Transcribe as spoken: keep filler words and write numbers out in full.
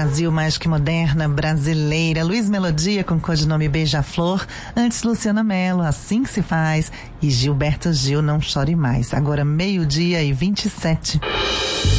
Brasil Mágica e Moderna brasileira. Luiz Melodia com codinome Beija-Flor. Antes, Luciana Mello, Assim que se faz. E Gilberto Gil, Não Chore Mais. Agora, meio-dia e vinte e sete.